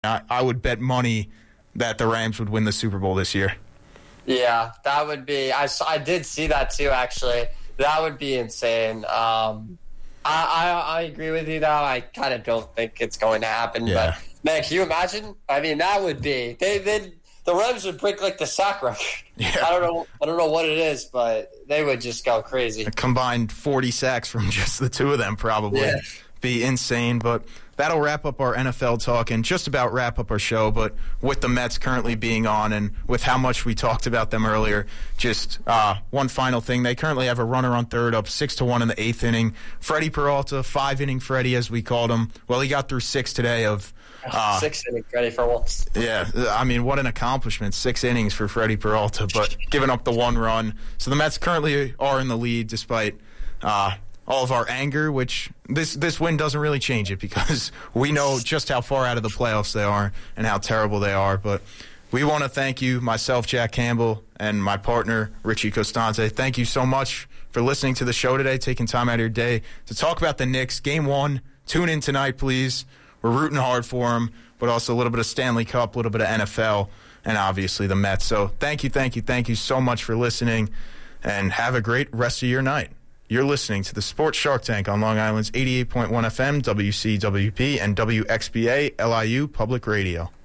I would bet money that the Rams would win the Super Bowl this year. Yeah, that would be. I did see that too. Actually, that would be insane. I agree with you though. I kind of don't think it's going to happen. Yeah. But man, can you imagine? I mean, that would be. The Rams would break like the sack record. Yeah. I don't know what it is, but they would just go crazy. A combined 40 sacks from just the two of them probably. Yeah. Be insane. But that'll wrap up our NFL talk and just about wrap up our show. But with the Mets currently being on and with how much we talked about them earlier, just one final thing. They currently have a runner on third, up 6-1 in the eighth inning. Freddie Peralta, 5-inning Freddie as we called him. Well, he got through 6 today of 6 innings Freddie for once. Yeah, I mean, what an accomplishment. 6 innings for Freddie Peralta, but giving up the 1 run. So the Mets currently are in the lead despite all of our anger, which this win doesn't really change it because we know just how far out of the playoffs they are and how terrible they are. But we want to thank you, myself, Jack Campbell, and my partner, Richie Costante. Thank you so much for listening to the show today, taking time out of your day to talk about the Knicks. Game 1, tune in tonight, please. We're rooting hard for them, but also a little bit of Stanley Cup, a little bit of NFL, and obviously the Mets. So thank you so much for listening, and have a great rest of your night. You're listening to the Sports Shark Tank on Long Island's 88.1 FM, WCWP, and WXBA LIU Public Radio.